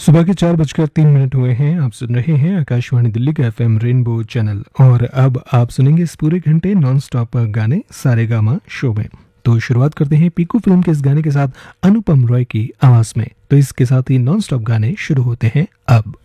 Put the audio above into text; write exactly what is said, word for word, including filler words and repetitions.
सुबह के चार बजकर तीन मिनट हुए हैं। आप सुन रहे हैं आकाशवाणी दिल्ली का एफएम रेनबो चैनल और अब आप सुनेंगे इस पूरे घंटे नॉन स्टॉप गाने सारेगामा शो में। तो शुरुआत करते हैं पीकू फिल्म के इस गाने के साथ अनुपम रॉय की आवाज में। तो इसके साथ ही नॉन स्टॉप गाने शुरू होते हैं अब।